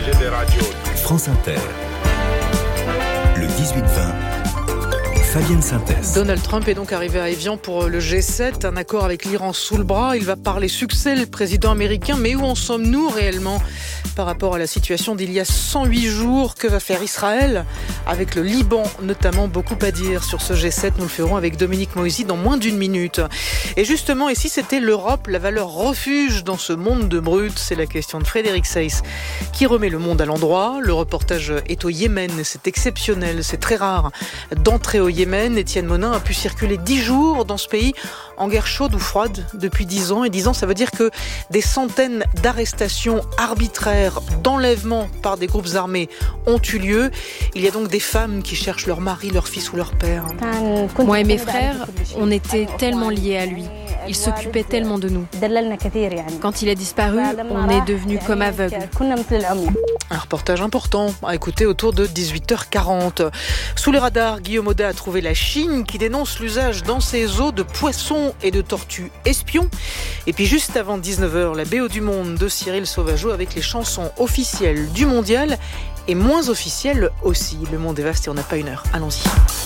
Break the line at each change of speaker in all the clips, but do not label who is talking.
France Inter. Le 18-20. Fabienne Synthèse.
Donald Trump est donc arrivé à Évian pour le G7, un accord avec l'Iran sous le bras. Il va parler succès, le président américain. Mais où en sommes-nous réellement par rapport à la situation d'il y a 108 jours? Que va faire Israël avec le Liban notamment? Beaucoup à dire sur ce G7. Nous le ferons avec Dominique Moïsi dans moins d'une minute. Et justement, et si c'était l'Europe, la valeur refuge dans ce monde de brutes? C'est la question de Frédéric Seyss qui remet le monde à l'endroit. Le reportage est au Yémen. C'est exceptionnel, c'est très rare d'entrer au Yémen. Étienne Monin a pu circuler 10 jours dans ce pays en guerre chaude ou froide depuis 10 ans. Et 10 ans, ça veut dire que des centaines d'arrestations arbitraires, d'enlèvements par des groupes armés ont eu lieu. Il y a donc des femmes qui cherchent leur mari, leur fils ou leur père.
Moi et mes frères, on était tellement liés à lui. Il s'occupait tellement de nous. Quand il a disparu, on est devenus comme aveugles.
Un reportage important à écouter autour de 18h40. Sous les radars, Guillaume Audet a trouvé la Chine qui dénonce l'usage dans ses eaux de poissons et de tortues espions. Et puis juste avant 19h, la BO du Monde de Cyril Sauvageau avec les chansons officielles du mondial et moins officielles aussi. Le monde est vaste et on n'a pas une heure. Allons-y.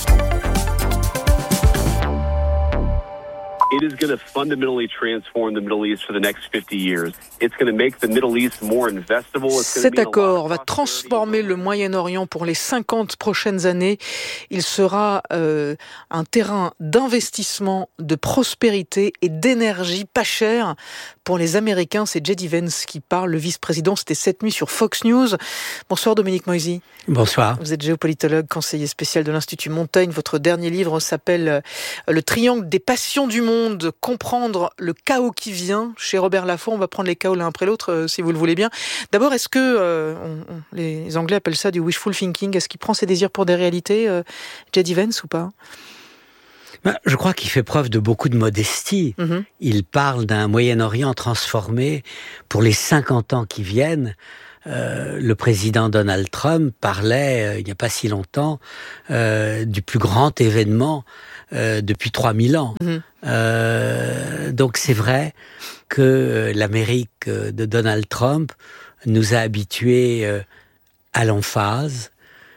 It is going to fundamentally transform the Middle East for the next 50 years. It's going to make the Middle East more investable.
Cet accord va transformer le Moyen-Orient pour les 50 prochaines années. Il sera un terrain d'investissement, de prospérité et d'énergie pas cher pour les Américains. C'est J.D. Vance qui parle, le vice-président. C'était cette nuit sur Fox News. Bonsoir Dominique Moïsi.
Bonsoir.
Vous êtes géopolitologue, conseiller spécial de l'Institut Montaigne. Votre dernier livre s'appelle Le triangle des passions du monde. Comprendre le chaos qui vient. Chez Robert Laffont, on va prendre les chaos l'un après l'autre, si vous le voulez bien. D'abord, est-ce que les Anglais appellent ça du wishful thinking? Est-ce qu'il prend ses désirs pour des réalités, J.D. Vance, ou pas?
Je crois qu'il fait preuve de beaucoup de modestie. Il parle d'un Moyen-Orient transformé pour les 50 ans qui viennent. Le président Donald Trump parlait, il n'y a pas si longtemps, du plus grand événement depuis 3000 ans. Donc c'est vrai que l'Amérique de Donald Trump nous a habitués à l'emphase.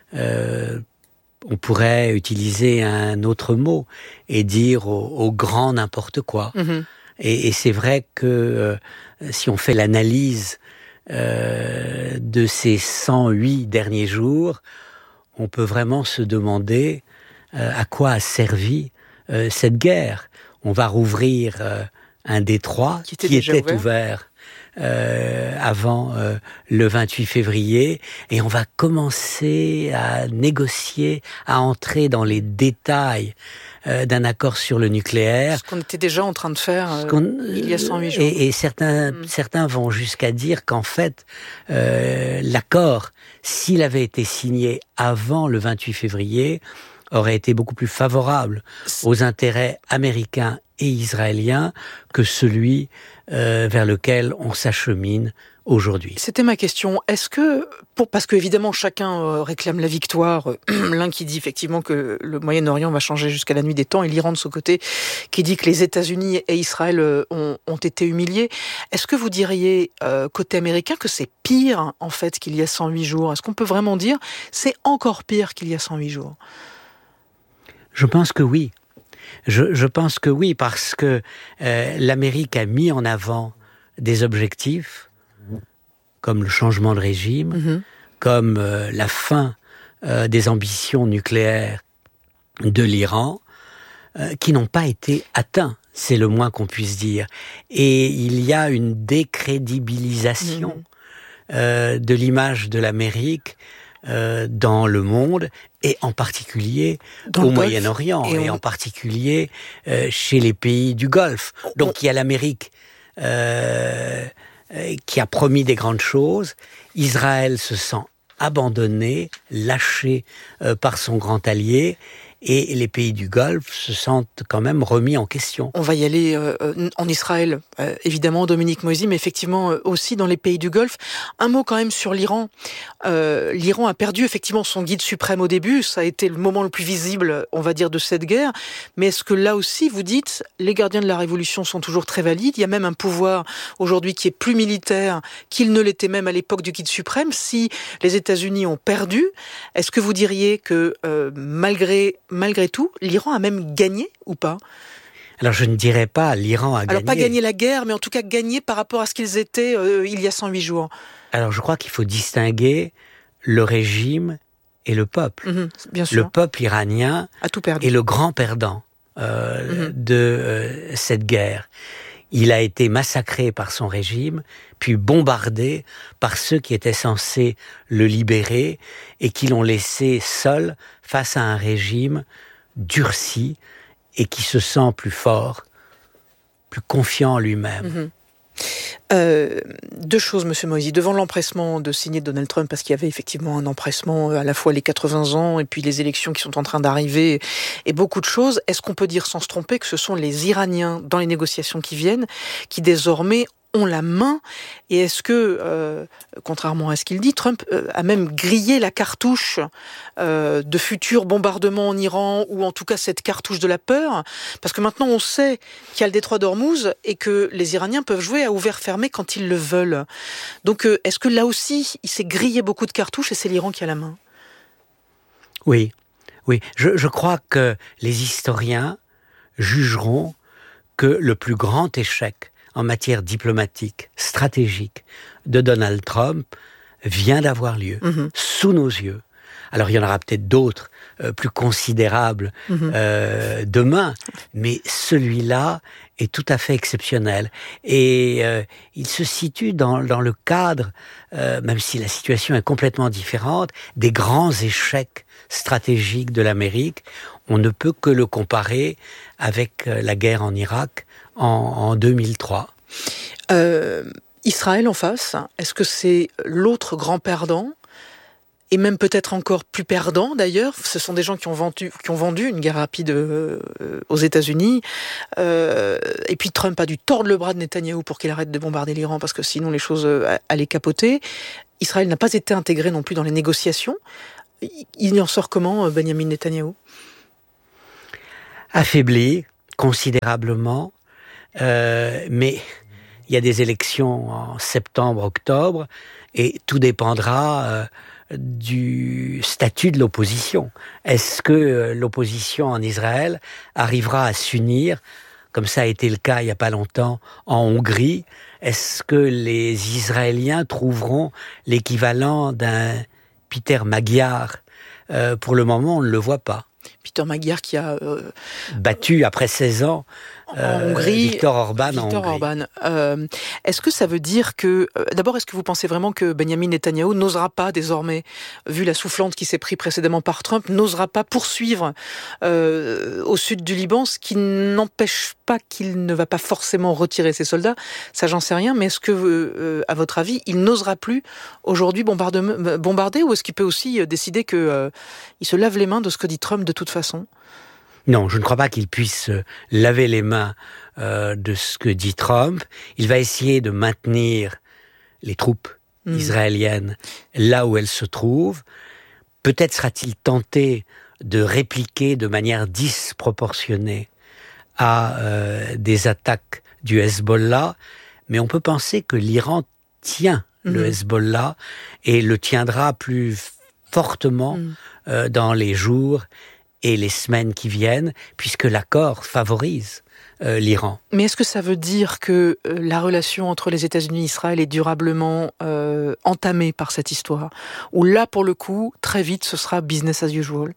On pourrait utiliser un autre mot et dire au grand n'importe quoi. Et c'est vrai que si on fait l'analyse de ces 108 derniers jours, on peut vraiment se demander à quoi a servi cette guerre. On va rouvrir un détroit qui était ouvert avant le 28 février et on va commencer à négocier, à entrer dans les détails d'un accord sur le nucléaire.
Ce qu'on était déjà en train de faire il y a 108 jours.
Et certains vont jusqu'à dire qu'en fait, l'accord, s'il avait été signé avant le 28 février, aurait été beaucoup plus favorable aux intérêts américains et israéliens que celui vers lequel on s'achemine aujourd'hui.
C'était ma question. Est-ce que, parce que évidemment chacun réclame la victoire, l'un qui dit effectivement que le Moyen-Orient va changer jusqu'à la nuit des temps, et l'Iran de son côté qui dit que les États-Unis et Israël ont été humiliés. Est-ce que vous diriez côté américain que c'est pire en fait qu'il y a 108 jours? Est-ce qu'on peut vraiment dire c'est encore pire qu'il y a 108 jours?
Je pense que oui. Je pense que oui, parce que l'Amérique a mis en avant des objectifs comme le changement de régime, comme la fin des ambitions nucléaires de l'Iran, qui n'ont pas été atteints, c'est le moins qu'on puisse dire. Et il y a une décrédibilisation de l'image de l'Amérique dans le monde, et en particulier au Moyen-Orient, et en particulier chez les pays du Golfe. Donc il y a l'Amérique qui a promis des grandes choses. Israël se sent abandonné, lâché par son grand allié, et les pays du Golfe se sentent quand même remis en question.
On va y aller en Israël, évidemment, Dominique Moïse, mais effectivement aussi dans les pays du Golfe. Un mot quand même sur l'Iran. L'Iran a perdu effectivement son guide suprême au début, ça a été le moment le plus visible, on va dire, de cette guerre, mais est-ce que là aussi, vous dites, les gardiens de la révolution sont toujours très valides, il y a même un pouvoir aujourd'hui qui est plus militaire qu'il ne l'était même à l'époque du guide suprême. Si les États-Unis ont perdu, est-ce que vous diriez que malgré tout, l'Iran a même gagné ou pas ?
Alors je ne dirais pas l'Iran a gagné.
Alors pas gagné la guerre, mais en tout cas gagné par rapport à ce qu'ils étaient il y a 108 jours.
Alors je crois qu'il faut distinguer le régime et le peuple.
Bien sûr.
Le peuple iranien
a tout perdu.
est le grand perdant de cette guerre. Il a été massacré par son régime, puis bombardé par ceux qui étaient censés le libérer et qui l'ont laissé seul face à un régime durci et qui se sent plus fort, plus confiant en lui-même.
Deux choses, Monsieur Moïse. Devant l'empressement de signer Donald Trump, parce qu'il y avait effectivement un empressement, à la fois les 80 ans et puis les élections qui sont en train d'arriver et beaucoup de choses, est-ce qu'on peut dire sans se tromper que ce sont les Iraniens, dans les négociations qui viennent, qui désormais ont la main? Et est-ce que, contrairement à ce qu'il dit, Trump a même grillé la cartouche de futurs bombardements en Iran, ou en tout cas cette cartouche de la peur? Parce que maintenant on sait qu'il y a le détroit d'Ormuz et que les Iraniens peuvent jouer à ouvert-fermé quand ils le veulent. Donc est-ce que là aussi il s'est grillé beaucoup de cartouches et c'est l'Iran qui a la main?
Oui. Je crois que les historiens jugeront que le plus grand échec en matière diplomatique, stratégique, de Donald Trump vient d'avoir lieu, sous nos yeux. Alors il y en aura peut-être d'autres plus considérables demain, mais celui-là est tout à fait exceptionnel. Et il se situe dans le cadre, même si la situation est complètement différente, des grands échecs stratégiques de l'Amérique. On ne peut que le comparer avec la guerre en Irak en 2003.
Israël en face, est-ce que c'est l'autre grand perdant? Et même peut-être encore plus perdant d'ailleurs, ce sont des gens qui ont vendu une guerre rapide aux États-Unis. Et puis Trump a dû tordre le bras de Netanyahou pour qu'il arrête de bombarder l'Iran, parce que sinon les choses allaient capoter. Israël n'a pas été intégré non plus dans les négociations. Il y en sort comment, Benjamin Netanyahou?
Affaibli, considérablement, mais il y a des élections en septembre-octobre et tout dépendra du statut de l'opposition. Est-ce que l'opposition en Israël arrivera à s'unir, comme ça a été le cas il n'y a pas longtemps en Hongrie? Est-ce que les Israéliens trouveront l'équivalent d'un Peter Magyar? Pour le moment, on ne le voit pas.
Peter Magyar qui a
battu après 16 ans
en Hongrie,
Viktor Orban en Hongrie.
Est-ce que ça veut dire que... D'abord, est-ce que vous pensez vraiment que Benjamin Netanyahou n'osera pas désormais, vu la soufflante qui s'est prise précédemment par Trump, n'osera pas poursuivre au sud du Liban, ce qui n'empêche pas qu'il ne va pas forcément retirer ses soldats? Ça, j'en sais rien, mais est-ce que, à votre avis, il n'osera plus aujourd'hui bombarder, ou est-ce qu'il peut aussi décider qu'il se lave les mains de ce que dit Trump de toute façon?
Non, je ne crois pas qu'il puisse laver les mains de ce que dit Trump. Il va essayer de maintenir les troupes israéliennes là où elles se trouvent. Peut-être sera-t-il tenté de répliquer de manière disproportionnée à des attaques du Hezbollah, mais on peut penser que l'Iran tient le Hezbollah et le tiendra plus fortement dans les jours et les semaines qui viennent, puisque l'accord favorise l'Iran.
Mais est-ce que ça veut dire que la relation entre les États-Unis et Israël est durablement entamée par cette histoire? Ou là, pour le coup, très vite, ce sera business as usual?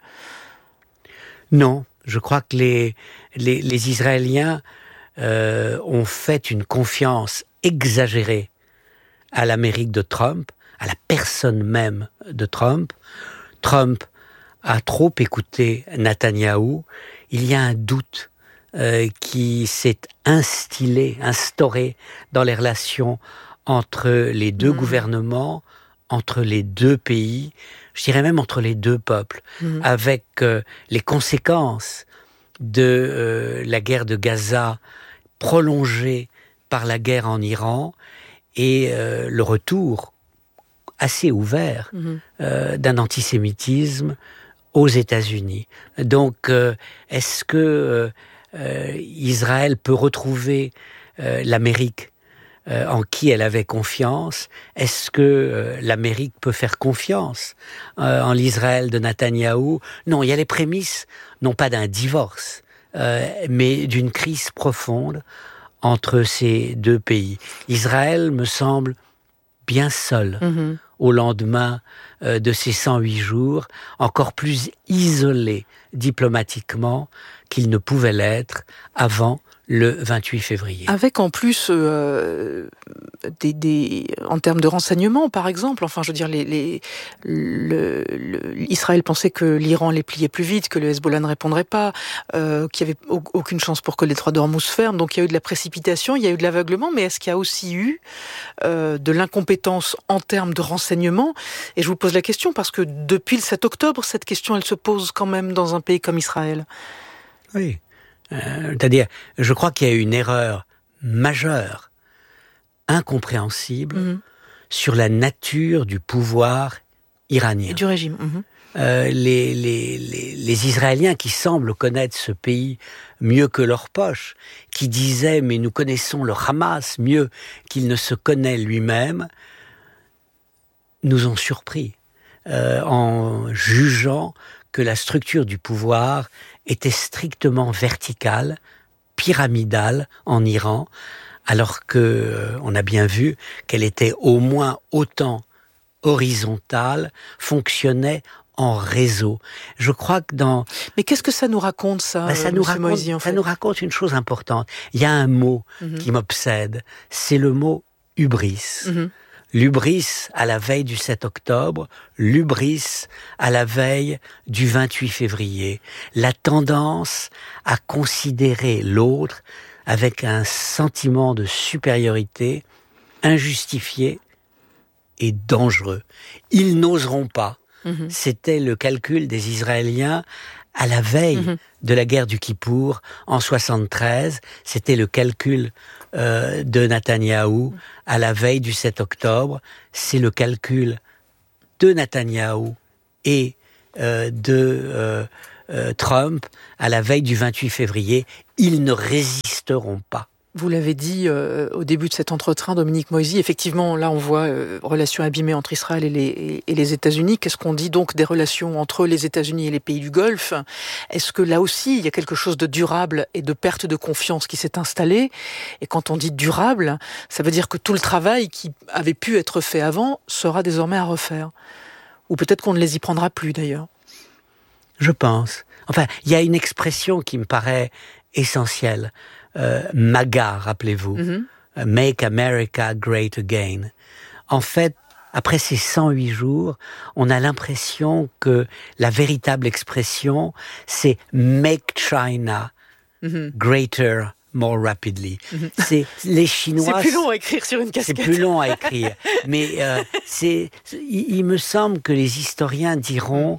Non, je crois que les Israéliens ont fait une confiance exagérée à l'Amérique de Trump, à la personne même de Trump. Trump a trop écouté Netanyahou. Il y a un doute qui s'est instauré dans les relations entre les deux gouvernements entre les deux pays, je dirais même entre les deux peuples, avec les conséquences de la guerre de Gaza prolongée par la guerre en Iran et le retour assez ouvert d'un antisémitisme aux États-Unis. Donc, est-ce que Israël peut retrouver l'Amérique en qui elle avait confiance? Est-ce que l'Amérique peut faire confiance en l'Israël de Netanyahou? Non, il y a les prémices, non pas d'un divorce, mais d'une crise profonde entre ces deux pays. Israël me semble bien seul au lendemain de ces 108 jours, encore plus isolé diplomatiquement qu'il ne pouvait l'être avant le 28 février.
Avec en plus, en termes de renseignements, par exemple, enfin, je veux dire, Israël pensait que l'Iran allait plier plus vite, que le Hezbollah ne répondrait pas, qu'il n'y avait aucune chance pour que les trois d'Ormuz ferment. Donc il y a eu de la précipitation, il y a eu de l'aveuglement, mais est-ce qu'il y a aussi eu de l'incompétence en termes de renseignements? Et je vous pose la question parce que depuis le 7 octobre, cette question, elle se pose quand même dans un pays comme Israël.
Oui. C'est-à-dire, je crois qu'il y a eu une erreur majeure, incompréhensible, sur la nature du pouvoir iranien.
Et du régime.
Les Israéliens qui semblent connaître ce pays mieux que leur poche, qui disaient « mais nous connaissons le Hamas mieux qu'il ne se connaît lui-même », nous ont surpris en jugeant que la structure du pouvoir était strictement verticale, pyramidale en Iran, alors que on a bien vu qu'elle était au moins autant horizontale, fonctionnait en réseau. Je crois que dans...
Mais qu'est-ce que ça nous raconte, ça,
ça nous raconte une chose importante. Il y a un mot qui m'obsède, c'est le mot hubris. L'hubris à la veille du 7 octobre, l'hubris à la veille du 28 février. La tendance à considérer l'autre avec un sentiment de supériorité injustifié et dangereux. Ils n'oseront pas. C'était le calcul des Israéliens à la veille de la guerre du Kippour en 73. C'était le calcul de Netanyahou à la veille du 7 octobre. C'est le calcul de Netanyahou et de Trump à la veille du 28 février. Ils ne résisteront pas.
Vous l'avez dit au début de cet entretien, Dominique Moïsi, effectivement, là on voit relations abîmées entre Israël et les États-Unis. Qu'est-ce qu'on dit donc des relations entre les États-Unis et les pays du Golfe? Est-ce que là aussi, il y a quelque chose de durable et de perte de confiance qui s'est installé? Et quand on dit durable, ça veut dire que tout le travail qui avait pu être fait avant sera désormais à refaire. Ou peut-être qu'on ne les y prendra plus d'ailleurs.
Je pense. Enfin, il y a une expression qui me paraît essentielle. MAGA, rappelez-vous. Make America Great Again. En fait, après ces 108 jours, on a l'impression que la véritable expression, c'est Make China Greater More Rapidly. C'est les Chinois.
C'est plus long à écrire sur une casquette.
C'est plus long à écrire. Mais il me semble que les historiens diront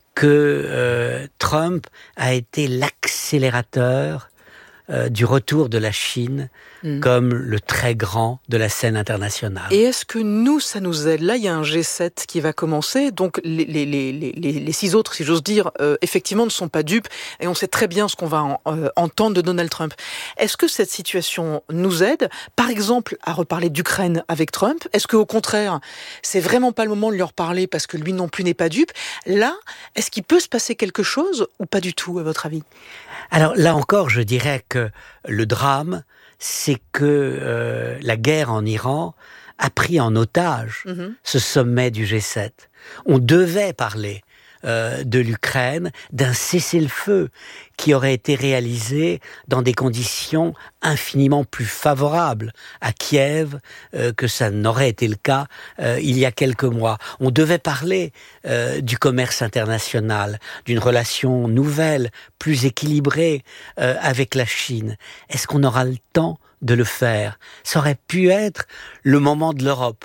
que Trump a été l'accélérateur du retour de la Chine comme le très grand de la scène internationale.
Et est-ce que nous, ça nous aide? Là, il y a un G7 qui va commencer, donc les 6 autres, si j'ose dire, effectivement ne sont pas dupes, et on sait très bien ce qu'on va entendre de Donald Trump. Est-ce que cette situation nous aide, par exemple, à reparler d'Ukraine avec Trump? Est-ce qu'au contraire, c'est vraiment pas le moment de leur parler parce que lui non plus n'est pas dupe? Là, est-ce qu'il peut se passer quelque chose ou pas du tout, à votre avis?
Alors là encore, je dirais que le drame, c'est que la guerre en Iran a pris en otage ce sommet du G7. On devait parler de l'Ukraine, d'un cessez-le-feu qui aurait été réalisé dans des conditions infiniment plus favorables à Kiev que ça n'aurait été le cas il y a quelques mois. On devait parler du commerce international, d'une relation nouvelle, plus équilibrée avec la Chine. Est-ce qu'on aura le temps de le faire? Ça aurait pu être le moment de l'Europe,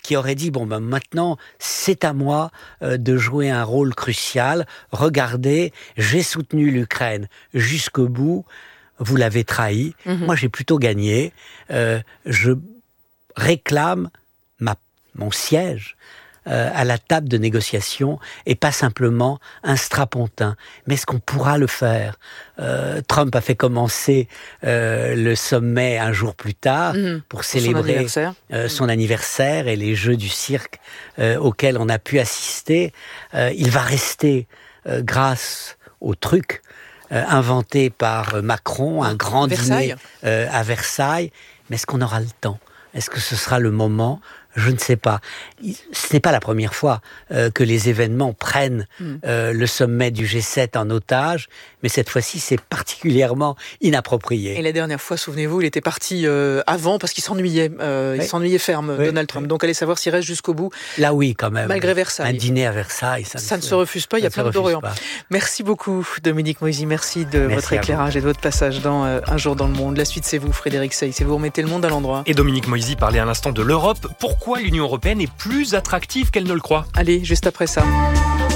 qui aurait dit, maintenant, c'est à moi de jouer un rôle crucial. Regardez, j'ai soutenu l'Ukraine jusqu'au bout. Vous l'avez trahi. Moi, j'ai plutôt gagné. Je réclame mon siège à la table de négociation et pas simplement un strapontin. Mais est-ce qu'on pourra le faire ? Trump a fait commencer le sommet un jour plus tard pour célébrer son anniversaire et les jeux du cirque auxquels on a pu assister. Il va rester, grâce au truc inventé par Macron, un grand dîner à Versailles. Mais est-ce qu'on aura le temps ? Est-ce que ce sera le moment ? Je ne sais pas. Ce n'est pas la première fois que les événements prennent le sommet du G7 en otage, mais cette fois-ci, c'est particulièrement inapproprié.
Et la dernière fois, souvenez-vous, il était parti avant parce qu'il s'ennuyait. Il s'ennuyait ferme, Donald Trump. Donc, allez savoir s'il reste jusqu'au bout.
Là, oui, quand même.
Malgré Versailles.
Un dîner à Versailles,
ça ne se refuse pas. Il y a plein d'Orient. Merci beaucoup, Dominique Moisy. Merci de votre éclairage et de votre passage dans Un jour dans le monde. La suite, c'est vous, Frédéric Seyss. Et vous remettez le monde à l'endroit.
Et Dominique Moisy parlait à l'instant de l'Europe. Pourquoi l'Union européenne est plus attractive qu'elle ne le croit ?
Allez, juste après ça.